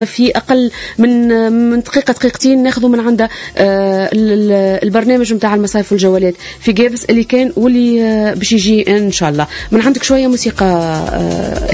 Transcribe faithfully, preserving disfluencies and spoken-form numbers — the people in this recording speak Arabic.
في أقل من من دقيقة دقيقتين ناخذوا من عنده البرنامج متاع المصايف والجولات في جابس اللي كان واللي باش يجي إن شاء الله. من عندك شوية موسيقى